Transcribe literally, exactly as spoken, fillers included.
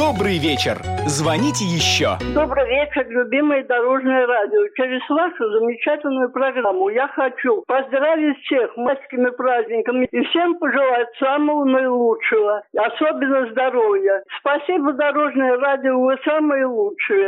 Добрый вечер. Звоните еще. Добрый вечер, любимое Дорожное радио. Через вашу замечательную программу я хочу поздравить всех майскими праздниками и всем пожелать самого наилучшего, особенно здоровья. Спасибо, Дорожное радио, вы самые лучшие.